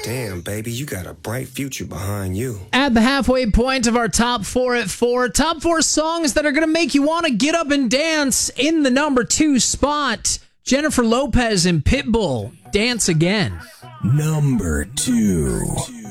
Damn, baby, you got a bright future behind you. At the halfway point of our top 4 at 4, top 4 songs that are going to make you want to get up and dance. In the number 2 spot, Jennifer Lopez and Pitbull, Dance Again. Number 2.